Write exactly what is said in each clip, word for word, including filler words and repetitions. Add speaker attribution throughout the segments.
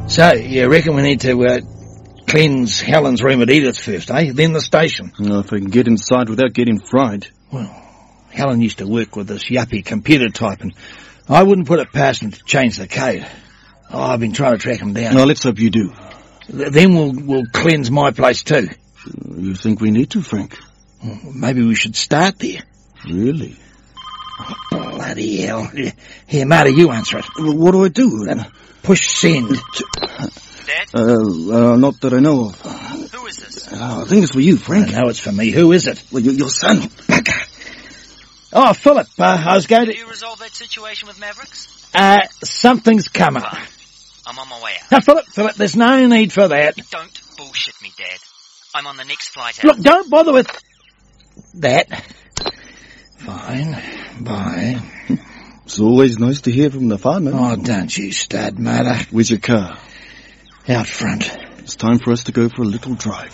Speaker 1: So, you reckon we need to uh, cleanse Helen's room at Edith's first, eh? Then the station.
Speaker 2: Well, if we can get inside without getting fried.
Speaker 1: Well, Helen used to work with this yuppie computer type, and I wouldn't put it past him to change the code. Oh, I've been trying to track him down.
Speaker 2: No, let's hope you do.
Speaker 1: Th- then we'll we'll cleanse my place too.
Speaker 2: You think we need to, Frank?
Speaker 1: Well, maybe we should start there.
Speaker 2: Really?
Speaker 1: Oh, bloody hell. Here, Marty, you answer it.
Speaker 2: Well, what do I do?
Speaker 1: Uh, push send.
Speaker 3: Dad?
Speaker 2: Uh, uh, not that I know of.
Speaker 3: Who is this?
Speaker 2: Uh, I think it's for you, Frank.
Speaker 1: I know it's for me. Who is it?
Speaker 2: Well, your, your son.
Speaker 1: Oh, Philip, uh, I was going to...
Speaker 3: Did you resolve that situation with Mavericks?
Speaker 1: Uh, something's come up.
Speaker 3: I'm on my way out.
Speaker 1: Now, Philip, Philip, there's no need for that.
Speaker 3: Don't bullshit me, Dad. I'm on the next flight out.
Speaker 1: Look, don't bother with that. Fine. Bye.
Speaker 2: It's always nice to hear from the farmer.
Speaker 1: Oh, don't you stud, mater.
Speaker 2: Where's your car?
Speaker 1: Out front.
Speaker 2: It's time for us to go for a little drive.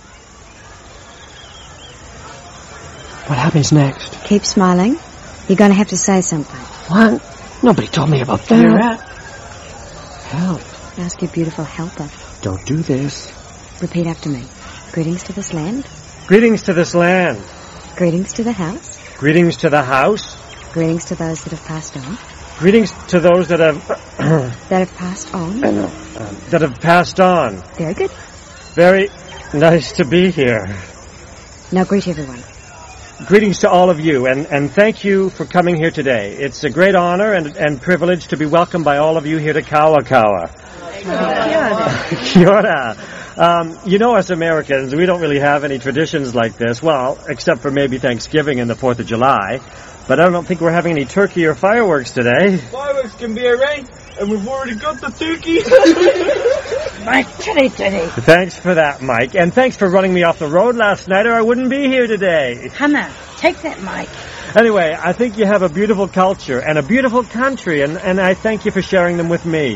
Speaker 4: What happens next?
Speaker 5: Keep smiling. You're going to have to say something.
Speaker 4: What? Nobody told me about that. You're at... Help.
Speaker 5: Ask your beautiful helper.
Speaker 4: Don't do this.
Speaker 5: Repeat after me. Greetings to this land.
Speaker 4: Greetings to this land.
Speaker 5: Greetings to the house.
Speaker 4: Greetings to the house.
Speaker 5: Greetings to those that have passed on.
Speaker 4: Greetings to those that have...
Speaker 5: that have passed on.
Speaker 4: I know. Um, that have passed on.
Speaker 5: Very good.
Speaker 4: Very nice to be here.
Speaker 5: Now greet everyone.
Speaker 4: Greetings to all of you, and, and thank you for coming here today. It's a great honor and, and privilege to be welcomed by all of you here to Kawakawa. Kia ora. Um, you know, us Americans, we don't really have any traditions like this. Well, except for maybe Thanksgiving and the fourth of July. But I don't think we're having any turkey or fireworks today.
Speaker 6: Fireworks can be arranged, and we've already got the turkey.
Speaker 7: Mike, titty titty.
Speaker 4: Thanks for that, Mike. And thanks for running me off the road last night, or I wouldn't be here today.
Speaker 7: Hannah, take that, Mike.
Speaker 4: Anyway, I think you have a beautiful culture and a beautiful country, and, and I thank you for sharing them with me.